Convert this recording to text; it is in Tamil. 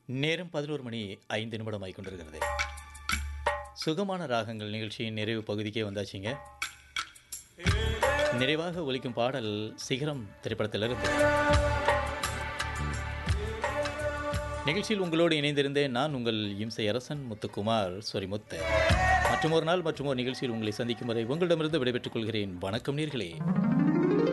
நேரம் 11 மணி 5 நிமிடம் ஆகிக்கொண்டிருக்கிறது. சுகமான ராகங்கள் நிகழ்ச்சியின் நிறைவு பகுதிக்கே வந்தாச்சுங்க. நிறைவாக ஒலிக்கும் பாடல் சிகரம் திரைப்படத்திலிருந்து. நிகழ்ச்சியில் உங்களோடு இணைந்திருந்தேன் நான் உங்கள் இம்சை அரசன் முத்துக்குமார் சொரிமுத்து. மற்றும் ஒரு நாள் மற்றும் ஒரு நிகழ்ச்சியில் உங்களை சந்திக்கும் வரை உங்களிடமிருந்து விடைபெற்றுக் கொள்கிறேன். வணக்கம் நேயர்களே.